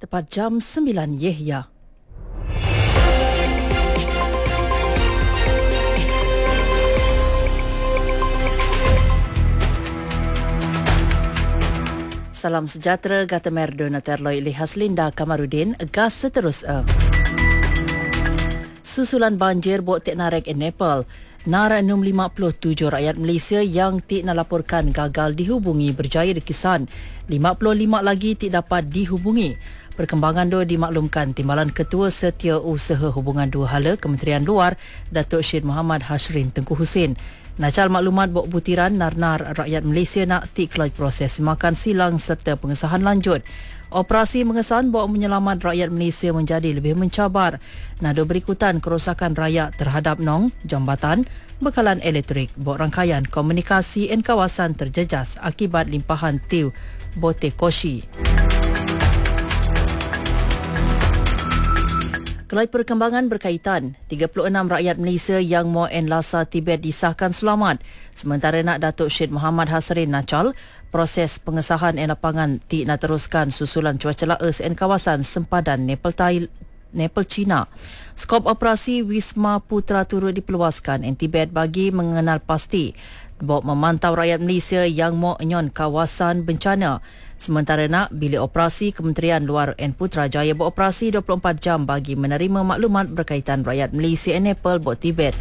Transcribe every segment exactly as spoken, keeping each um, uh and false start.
tepat jam sembilan Yehya. Salam sejahtera, Gata Merdo Naterloi Lihas Linda Kamarudin, gas seterusnya. Susulan banjir Bot Tek Narek in Nepal. Nara enam lima puluh tujuh rakyat Malaysia yang tidak laporkan gagal dihubungi berjaya dikisan. lima puluh lima lagi tidak dapat dihubungi. Perkembangan itu dimaklumkan Timbalan Ketua Setiausaha Hubungan Dua Hala Kementerian Luar Datuk Syed Muhammad Hashrin Tengku Husin. Nacal maklumat bok butiran nar-nar rakyat Malaysia nak tiklai proses makan silang serta pengesahan lanjut. Operasi mengesan bawa menyelamat rakyat Malaysia menjadi lebih mencabar. Nado berikutan kerosakan raya terhadap nong, jambatan, bekalan elektrik, bawa rangkaian komunikasi dan kawasan terjejas akibat limpahan tiu Bote Koshi. Kelai perkembangan berkaitan, tiga puluh enam rakyat Malaysia yang mau en Lhasa Tibet disahkan selamat. Sementara nak Datuk Syed Muhammad Hashrin Nacal, proses pengesahan en lapangan ti nak teruskan susulan cuaca laes en kawasan sempadan Nepal Thai, Nepal China. Skop operasi Wisma Putra turut diperluaskan en Tibet bagi mengenal pasti bawa memantau rakyat Malaysia yang mau nyon kawasan bencana. Sementara nak bilik operasi Kementerian Luar dan Putrajaya beroperasi dua puluh empat jam bagi menerima maklumat berkaitan rakyat Malaysia dan Nepal buat Tibet.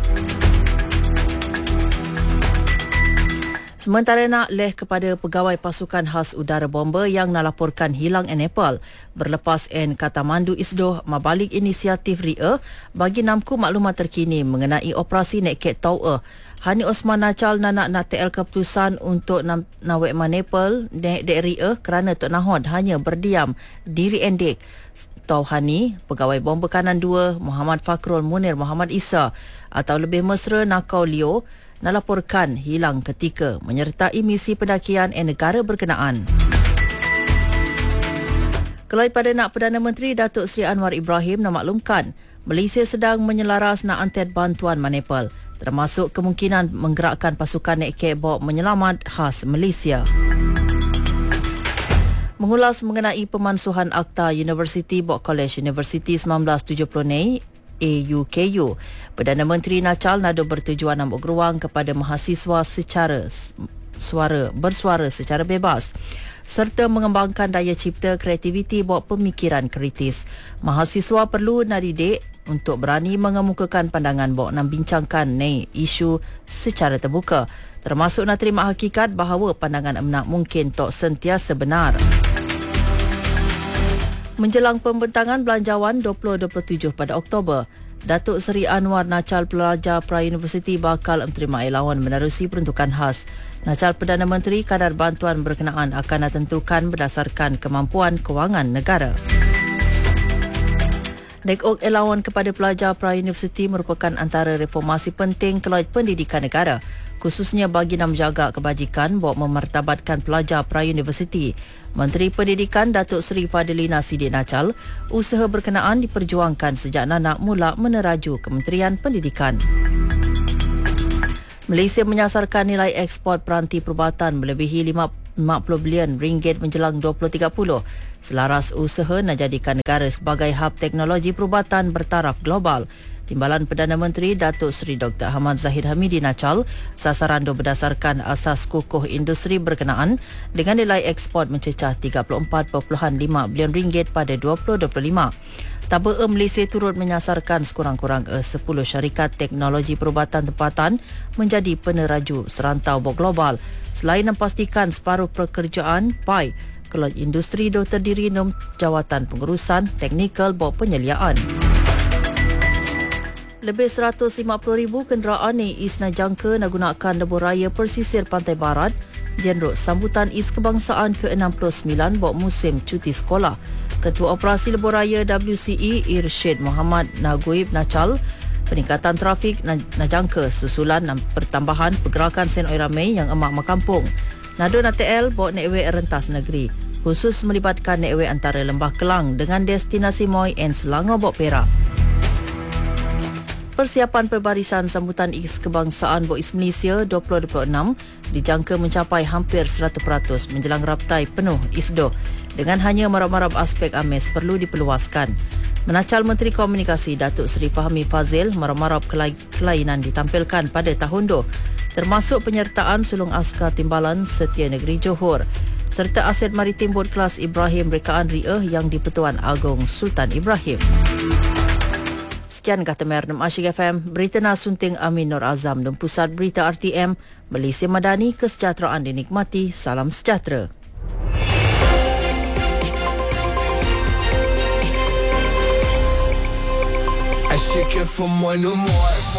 Sementara nak leh kepada pegawai pasukan khas udara bomba yang nalaporkan hilang en Nepal berlepas en Katamandu Isdoh mabalik inisiatif R I A bagi namku maklumat terkini mengenai operasi Nekket Tau'ah. Hani Osman Nacal nanak nak T L keputusan untuk nam, nawek Nepal dek dek R I A kerana Tok Nahod hanya berdiam diri endek. Tau Hani, pegawai bom bekanan dua Muhammad Fakrul Munir Muhammad Isa atau lebih mesra Nakau Leo nalaporkan hilang ketika menyertai misi pendakian e negara berkenaan. Kelai pada nak Perdana Menteri Datuk Seri Anwar Ibrahim memaklumkan Malaysia sedang menyelaras nak antet bantuan Nepal, termasuk kemungkinan menggerakkan pasukan Nekket bawa menyelamat khas Malaysia. Mengulas mengenai pemansuhan Akta University Bok College University seribu sembilan ratus tujuh puluh ni A U K U, Perdana Menteri Nacal nado bertujuan memberi ruang kepada mahasiswa secara suara bersuara secara bebas serta mengembangkan daya cipta kreativiti buat pemikiran kritis. Mahasiswa perlu nadidik untuk berani mengemukakan pandangan buat nak bincangkan ni isu secara terbuka, termasuk nak terima hakikat bahawa pandangan emnak mungkin tak sentiasa benar. Menjelang pembentangan belanjawan dua ribu dua puluh tujuh pada Oktober, Datuk Seri Anwar Nacal pelajar pra-universiti bakal menerima allowance menerusi peruntukan khas. Nacal Perdana Menteri kadar bantuan berkenaan akan ditentukan berdasarkan kemampuan kewangan negara. Naik allowance kepada pelajar pra-universiti merupakan antara reformasi penting kelai pendidikan negara, khususnya bagi nak menjaga kebajikan bahawa memartabatkan pelajar pra-universiti. Menteri Pendidikan Datuk Seri Fadilina Sidik Nacal, usaha berkenaan diperjuangkan sejak nanak mula meneraju Kementerian Pendidikan. Malaysia menyasarkan nilai ekspor peranti perubatan melebihi lima puluh bilion ringgit menjelang dua ribu tiga puluh. Selaras usaha nak jadikan negara sebagai hub teknologi perubatan bertaraf global. Timbalan Perdana Menteri Datuk Seri Doktor Ahmad Zahid Hamidi Nacal, sasaran itu berdasarkan asas kukuh industri berkenaan dengan nilai ekspor mencecah tiga puluh empat perpuluhan lima bilion ringgit pada dua ribu dua puluh lima. Tabaa Malaysia turut menyasarkan sekurang-kurang sepuluh syarikat teknologi perubatan tempatan menjadi peneraju serantau bok global. Selain memastikan separuh pekerjaan P I, kelai industri itu terdiri enam jawatan pengurusan teknikal bok penyeliaan. Lebih seratus lima puluh ribu kenderaan ni is nak jangka nak gunakan lebuh raya persisir pantai barat jenruk sambutan is kebangsaan ke enam puluh sembilan buat musim cuti sekolah. Ketua Operasi Lebuh Raya W C E Irsyad Muhammad Naguib Nacal, peningkatan trafik nak jangka susulan dan pertambahan pergerakan sen oi ramai yang emak makampung. Nado nak T L buat network rentas negeri, khusus melibatkan network antara Lembah Kelang dengan destinasi Moi and Selangor buat Perak. Persiapan perbarisan sambutan Is Kebangsaan Bo Is Malaysia dua ribu dua puluh enam dijangka mencapai hampir seratus peratus menjelang raptai penuh Isdoh. dengan hanya marab-marab aspek A M E S perlu diperluaskan. Menacal Menteri Komunikasi Datuk Seri Fahmi Fazil, marab-marab kelainan ditampilkan pada tahun dua, termasuk penyertaan sulung askar timbalan Setia Negeri Johor serta aset maritim bot kelas Ibrahim Rekaan Riah yang di-Pertuan Agong Sultan Ibrahim. Sekian kata Merdem Asyik F M, berita nasunting Amin Nur Azam dan Pusat Berita R T M, Malaysia Madani, kesejahteraan dinikmati, salam sejahtera. I shake it from one to more.